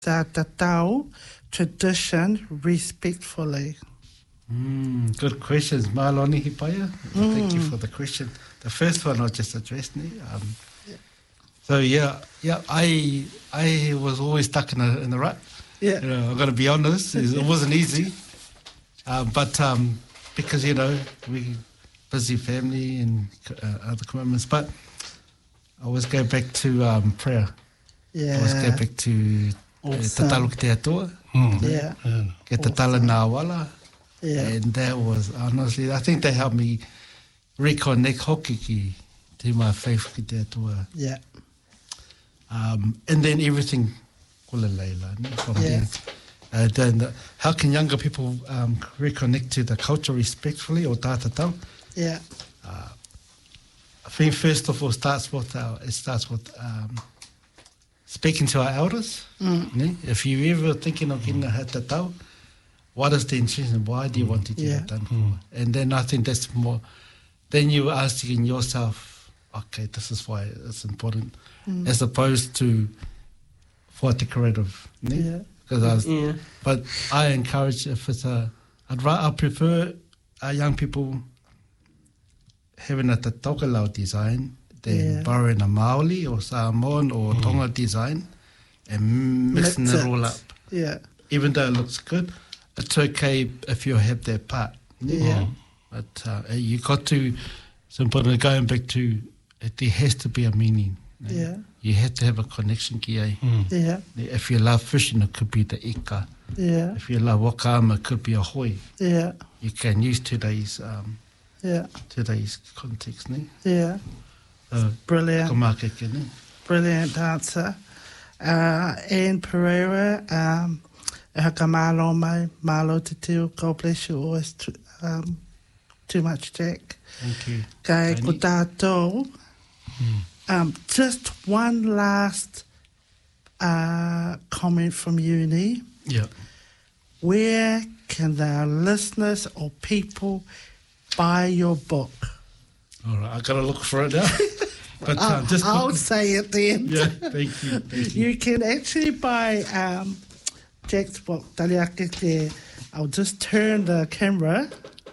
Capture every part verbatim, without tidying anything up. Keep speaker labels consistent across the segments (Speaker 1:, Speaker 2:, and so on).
Speaker 1: the tatau tradition respectfully?
Speaker 2: Mm, good questions. Maloni Hipaya. Mm. Thank you for the question. The first one I just addressed me. Um, yeah. So yeah, yeah, I I was always stuck in, a, in the rut.
Speaker 1: Yeah,
Speaker 2: you know, I've got to be honest. It wasn't easy, uh, but um, because you know we busy family and uh, other commitments. But I always go back to um, prayer.
Speaker 1: Yeah,
Speaker 2: I always go back to
Speaker 1: awesome.
Speaker 2: Tatalu ki te atua.
Speaker 1: Mm. Yeah,
Speaker 2: ke tatala
Speaker 1: awesome.
Speaker 2: nā wala.
Speaker 1: Yeah.
Speaker 2: And that was, honestly, I think they helped me reconnect hoki ki te my faith ki te atua.
Speaker 1: Yeah.
Speaker 2: Um, and then everything, kula leila, from
Speaker 1: yeah.
Speaker 2: there. Uh, then the, how can younger people um, reconnect to the culture respectfully or tātatau?
Speaker 1: Yeah.
Speaker 2: Uh, I think first of all starts with our, it starts with um, speaking to our elders.
Speaker 1: Mm.
Speaker 2: Ne? If you're ever thinking of getting a tatau, what is the intention? Why do you want to get
Speaker 1: yeah.
Speaker 2: it done for? Mm. And then I think that's more, then you're asking yourself, okay, this is why it's important, mm. as opposed to for decorative. Ne?
Speaker 1: Yeah.
Speaker 2: Because I was,
Speaker 3: yeah.
Speaker 2: But I encourage, if it's a, I'd rather, I prefer our young people having a tatokalau design than yeah. borrowing a Maoli or Samoan or mm. Tonga design and mixing Mix it, it all up.
Speaker 1: Yeah.
Speaker 2: Even though it looks good, it's okay if you have that part.
Speaker 1: Yeah.
Speaker 2: But uh, you got to, it's important going back to, it, there has to be a meaning.
Speaker 1: Yeah.
Speaker 2: You have to have a connection ki ai.
Speaker 1: Mm. Yeah.
Speaker 2: If you love fishing, it could be the ika.
Speaker 1: Yeah.
Speaker 2: If you love wakama, it could be a hoi.
Speaker 1: Yeah.
Speaker 2: You can use today's um,
Speaker 1: yeah.
Speaker 2: today's context. Ne?
Speaker 1: Yeah.
Speaker 2: Uh,
Speaker 1: Brilliant.
Speaker 2: Kamakeke, ne?
Speaker 1: Brilliant answer. Uh, Anne Pereira, um, haka malo mai, malo te teo, God bless you, always too, um, too much, Jack.
Speaker 2: Thank you.
Speaker 1: Kai ko tātou. Mm. Um, just one last uh, comment from uni.
Speaker 2: Yeah.
Speaker 1: Where can our listeners or people buy your book?
Speaker 2: All right, I've got to look for it now. But
Speaker 1: I'll,
Speaker 2: um, just
Speaker 1: I'll say it then.
Speaker 2: Yeah, thank you. Thank you.
Speaker 1: You can actually buy um, Jack's book. I'll just turn the camera.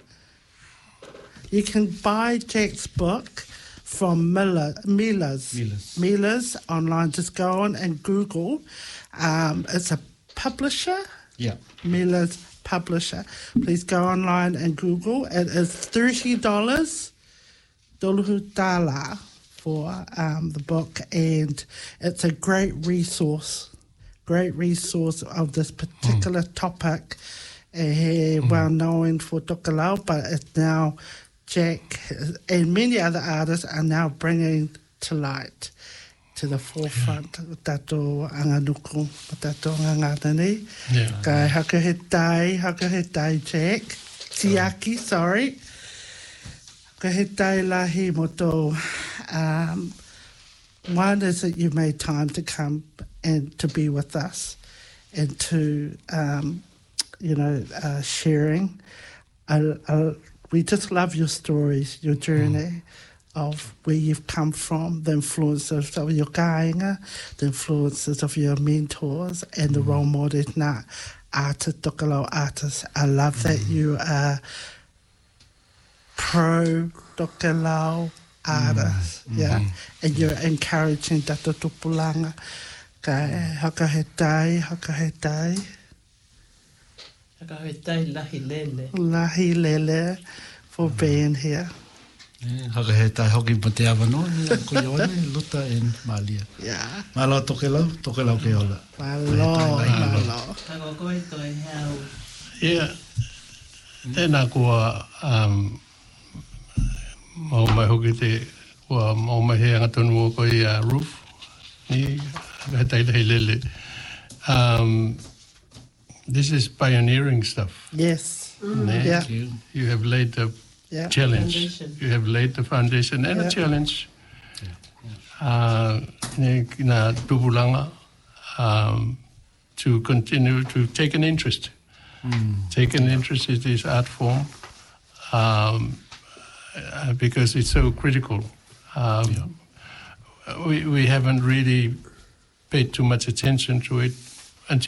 Speaker 1: You can buy Jack's book from Miller, Miller's.
Speaker 2: Miller's.
Speaker 1: Miller's online. Just go on and Google. Um, it's a publisher.
Speaker 2: Yeah.
Speaker 1: Miller's publisher. Please go online and Google. It is thirty dollars. Doluhu Dala for um, the book, and it's a great resource, great resource of this particular mm. topic, uh, mm. well known for Tokelau, but it's now Jack and many other artists are now bringing to light, to the forefront, tato anganuku, tato angatani.
Speaker 4: Yeah.
Speaker 1: Kai haka he tai, haka he tai Jack, Tiaki, sorry. Ka he tai lahi moto. Um, one is that you made time to come and to be with us and to, um, you know, uh, sharing. Uh, uh, we just love your stories, your journey mm. of where you've come from, the influences of your kāinga, the influences of your mentors and the mm. role models. Nā, artist, Tokelau artists. I love mm. that you are pro Tokelau artists, mm. yeah, mm-hmm. and you're encouraging Tato Tupulanga. Kai haka he tai, haka he tai.
Speaker 3: Haka he tai lahi lele.
Speaker 1: Lahi lele for mm. being here.
Speaker 2: Yeah, haka he tai hoki pa te awano, ko yoane, luta and malia.
Speaker 1: Yeah.
Speaker 2: Malo Tokelau, Tokelau ke ola.
Speaker 1: Malo, malo.
Speaker 3: Haka koe toi hau.
Speaker 4: Yeah. Tēnā kua, um, mau mai hoki te, kua mau mai he angatonu o koi uh, roof, ni, he tailahi lele. Um, this is pioneering stuff.
Speaker 1: Yes.
Speaker 4: Mm.
Speaker 1: Yeah.
Speaker 4: You, you have laid the
Speaker 1: yeah.
Speaker 4: challenge.
Speaker 3: Foundation.
Speaker 4: You have laid the foundation and
Speaker 1: yeah.
Speaker 4: a challenge. Uh, ni kina tupulanga, um, to continue to take an interest. Mm. Take an interest in this art form. Um, Uh, because it's so critical. Um, yeah. we, we haven't really paid too much attention to it